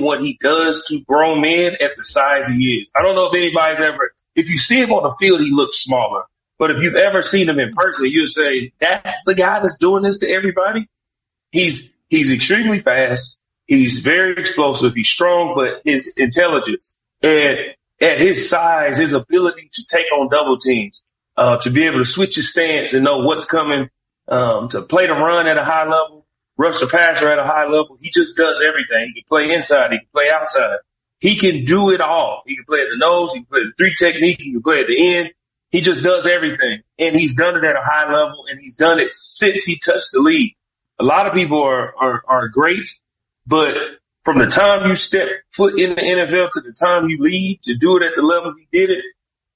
what he does to grown men at the size he is. I don't know if anybody's ever, if you see him on the field, he looks smaller. But if you've ever seen him in person, you'll say, that's the guy that's doing this to everybody. He's extremely fast. He's very explosive. He's strong, but his intelligence and at his size, his ability to take on double teams, to be able to switch his stance and know what's coming, to play the run at a high level, rush the passer at a high level. He just does everything. He can play inside. He can play outside. He can do it all. He can play at the nose. He can play the three technique. He can play at the end. He just does everything. And he's done it at a high level, and he's done it since he touched the league. A lot of people are great, but from the time you step foot in the NFL to the time you leave to do it at the level he did it,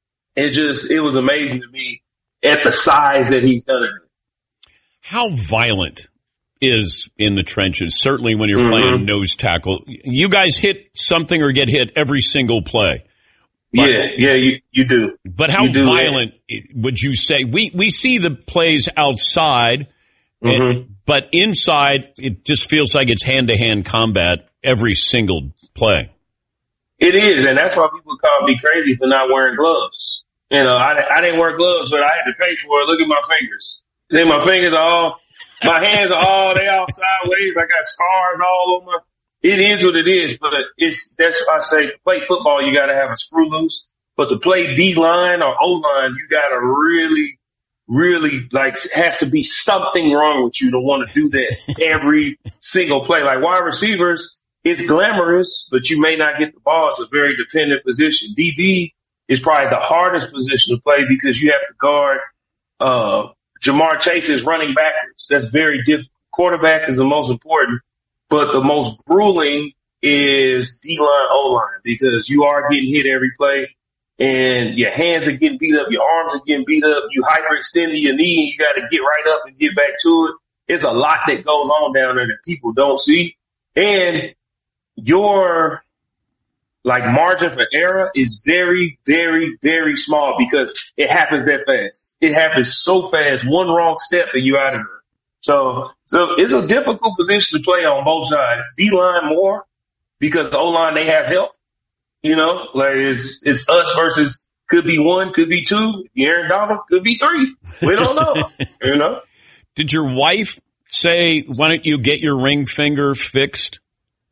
it was amazing to me at the size that he's done it. How violent is in the trenches, certainly when you're playing nose tackle. You guys hit something or get hit every single play. But, you do. But how violent would you say? We see the plays outside, but inside it just feels like it's hand-to-hand combat every single play. It is, and that's why people call me crazy for not wearing gloves. You know, I didn't wear gloves, but I had to pay for it. Look at my fingers. See, my fingers are all, my hands are all, they all sideways. I got scars all over. It is what it is, but that's why I say to play football, you got to have a screw loose. But to play D-line or O-line, you got to really, has to be something wrong with you to want to do that every single play. Like wide receivers, it's glamorous, but you may not get the ball. It's a very dependent position. DB is probably the hardest position to play because you have to guard, Jamar Chase is running backwards. That's very difficult. Quarterback is the most important. But the most grueling is D-line, O-line, because you are getting hit every play, and your hands are getting beat up, your arms are getting beat up, you hyperextend your knee, and you got to get right up and get back to it. It's a lot that goes on down there that people don't see. And your, margin for error is very, very, very small because it happens that fast. It happens so fast. One wrong step and you're out of there. So it's a difficult position to play on both sides. D-line more because the O-line, they have help. You know, it's us versus could be one, could be two. Aaron Donald could be three. We don't know, you know. Did your wife say, why don't you get your ring finger fixed?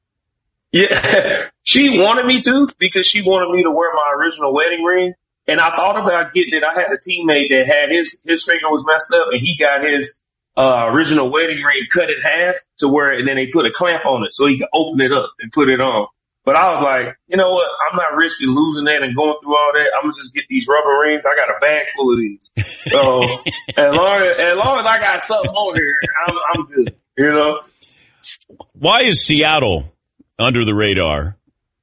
Yeah, she wanted me to because she wanted me to wear my original wedding ring. And I thought about getting it. I had a teammate that had his finger was messed up and he got his original wedding ring cut in half to where, and then they put a clamp on it so he could open it up and put it on. But I was like, you know what? I'm not risking losing that and going through all that. I'm going to just get these rubber rings. I got a bag full of these. So as long as I got something on here, I'm good, you know? Why is Seattle under the radar?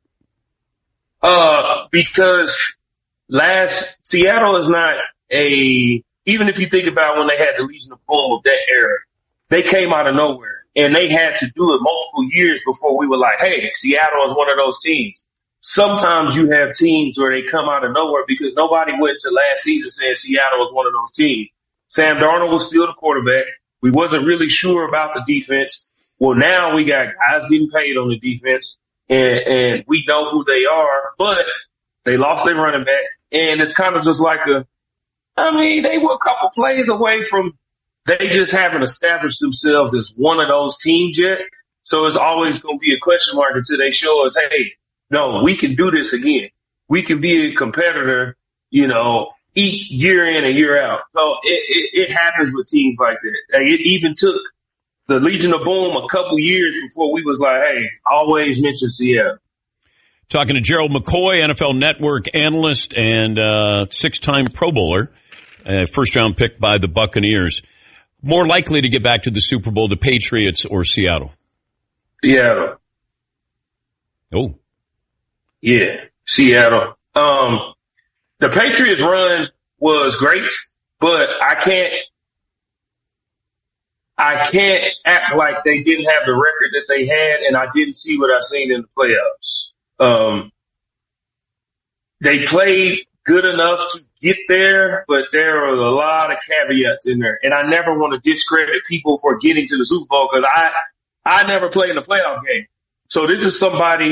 Because Seattle is not even if you think about when they had the Legion of Boom of that era, they came out of nowhere and they had to do it multiple years before we were like, hey, Seattle is one of those teams. Sometimes you have teams where they come out of nowhere because nobody went to last season saying Seattle was one of those teams. Sam Darnold was still the quarterback. We wasn't really sure about the defense. Well, now we got guys getting paid on the defense and we know who they are, but they lost their running back and it's kind of just like they were a couple plays away from, they just haven't established themselves as one of those teams yet. So it's always going to be a question mark until they show us, hey, no, we can do this again. We can be a competitor, year in and year out. So it happens with teams like that. It even took the Legion of Boom a couple years before we was like, hey, always mention Seattle. Talking to Gerald McCoy, NFL Network analyst and six-time Pro Bowler, first-round pick by the Buccaneers. More likely to get back to the Super Bowl, the Patriots or Seattle? Seattle. Oh. Yeah, Seattle. The Patriots run was great, but I can't act like they didn't have the record that they had, and I didn't see what I've seen in the playoffs. They played good enough to get there, but there are a lot of caveats in there. And I never want to discredit people for getting to the Super Bowl because I never played in a playoff game. So this is somebody